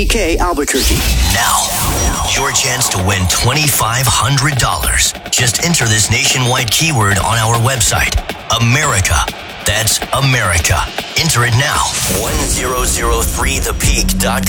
PK Albuquerque. Now, your chance to win $2,500. Just enter this nationwide keyword on our website, America. That's America. Enter it now. 1003thepeak.com.